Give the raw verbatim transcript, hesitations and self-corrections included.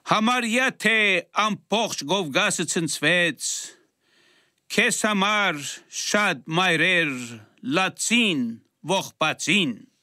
Համարյա թե ամբողջ Գովգասը ցնցվեց, քեզ համար շատ մայրեր լացին ողբացին։